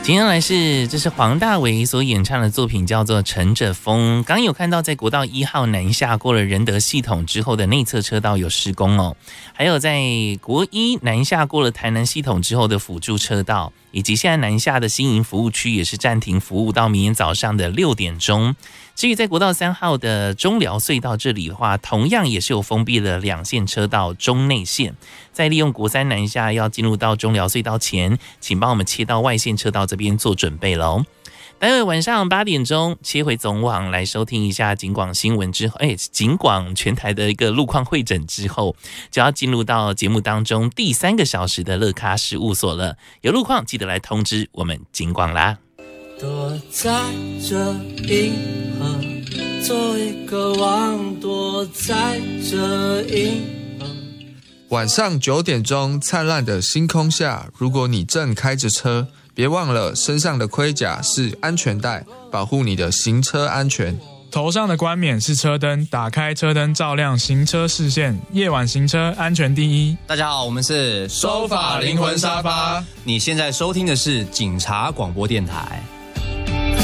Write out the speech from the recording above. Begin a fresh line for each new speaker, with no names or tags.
接下来这是黄大炜所演唱的作品，叫做《乘着风》。刚有看到在国道1号南下过了仁德系统之后的内侧车道有施工哦，还有在国一南下过了台南系统之后的辅助车道，以及现在南下的新营服务区也是暂停服务到明天早上的6点钟。至于在国道3号的中寮隧道这里的话，同样也是有封闭的2线车道中内线，在利用国3南下要进入到中寮隧道前，请帮我们切到外线车道这边做准备咯。待会晚上8点钟切回总网来收听一下警广新闻之后，警广全台的一个路况会诊之后，就要进入到节目当中第3个小时的乐咖事务所了。有路况记得来通知我们警广啦。
躲在这银河，做一个王，躲在这银河。
晚上9点钟，灿烂的星空下，如果你正开着车，别忘了身上的盔甲是安全带，保护你的行车安全。
头上的冠冕是车灯，打开车灯照亮行车视线，夜晚行车安全第一。
大家好，我们是
收法灵魂沙发，
你现在收听的是警察广播电台。